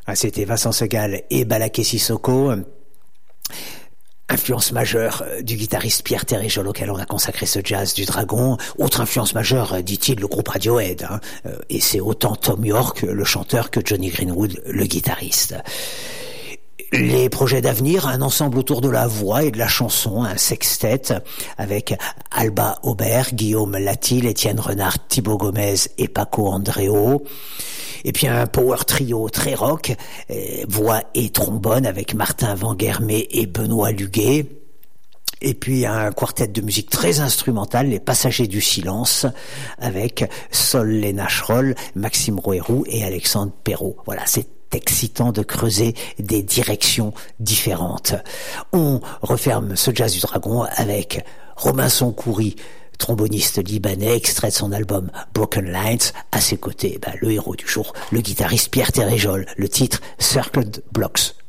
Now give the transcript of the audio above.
Ah, c'était Vincent Segal et Balaké Sissoko. Influence majeure du guitariste Pierre Terréjol auquel on a consacré ce jazz du Dragon. Autre influence majeure, dit-il, le groupe Radiohead. Et c'est autant Tom York, le chanteur, que Johnny Greenwood, le guitariste. Les projets d'avenir, un ensemble autour de la voix et de la chanson, un sextet avec Alba Aubert, Guillaume Latil, Étienne Renard, Thibaut Gomez et Paco Andréo. Et puis un power trio très rock, voix et trombone avec Martin Vanguermé et Benoît Luguet. Et puis un quartet de musique très instrumentale, Les Passagers du Silence, avec Sol Lénacherol, Maxime Roérou et Alexandre Perrault. Voilà, c'est excitant de creuser des directions différentes. On referme ce jazz du Dragon avec Robinson Khoury, tromboniste libanais, extrait de son album Broken Lines. À ses côtés, le héros du jour, le guitariste Pierre Terréjol, le titre Circled Blocks.